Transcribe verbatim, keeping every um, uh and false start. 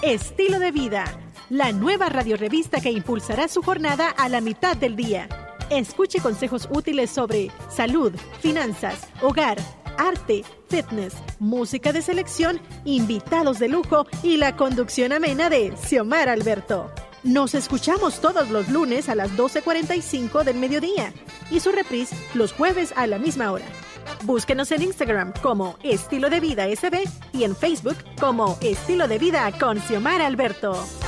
Estilo de Vida, la nueva radiorevista que impulsará su jornada a la mitad del día. Escuche consejos útiles sobre salud, finanzas, hogar, arte, fitness, música de selección, invitados de lujo y la conducción amena de Xiomara Alberto. Nos escuchamos todos los lunes a las doce cuarenta y cinco del mediodía y su reprise los jueves a la misma hora. Búsquenos en Instagram como Estilo de Vida S B y en Facebook como Estilo de Vida con Xiomara Alberto.